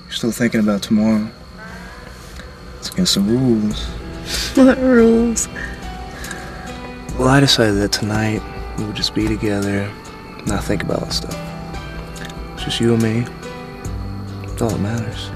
You're still thinking about tomorrow. It's against the rules. What rules? Well, I decided that tonight we would just be together, not think about that stuff. It's just you and me. That's all that matters.